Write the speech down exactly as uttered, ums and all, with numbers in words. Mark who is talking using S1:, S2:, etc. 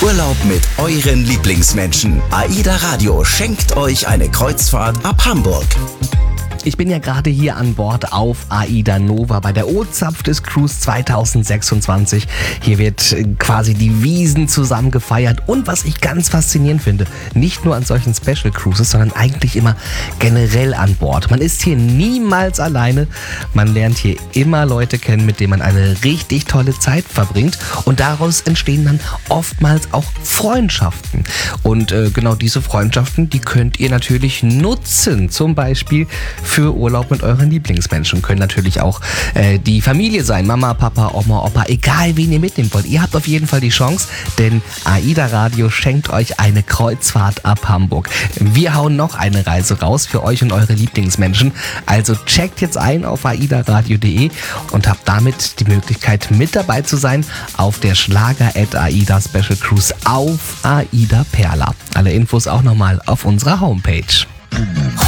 S1: Urlaub mit euren Lieblingsmenschen. AIDA Radio schenkt euch eine Kreuzfahrt ab Hamburg.
S2: Ich bin ja gerade hier an Bord auf AIDA Nova bei der O-Zapf des Cruise zwanzig sechsundzwanzig. Hier wird quasi die Wiesn zusammen gefeiert und was ich ganz faszinierend finde, nicht nur an solchen Special Cruises, sondern eigentlich immer generell an Bord. Man ist hier niemals alleine, man lernt hier immer Leute kennen, mit denen man eine richtig tolle Zeit verbringt und daraus entstehen dann oftmals auch Freundschaften. Und äh, genau diese Freundschaften, die könnt ihr natürlich nutzen, zum Beispiel für Urlaub mit euren Lieblingsmenschen. Können natürlich auch äh, die Familie sein, Mama, Papa, Oma, Opa, egal wen ihr mitnehmen wollt. Ihr habt auf jeden Fall die Chance, denn AIDA Radio schenkt euch eine Kreuzfahrt ab Hamburg. Wir hauen noch eine Reise raus für euch und eure Lieblingsmenschen. Also checkt jetzt ein auf aida radio punkt de und habt damit die Möglichkeit, mit dabei zu sein auf der Schlager at AIDA Special Cruise auf AIDA Perla. Alle Infos auch nochmal auf unserer Homepage.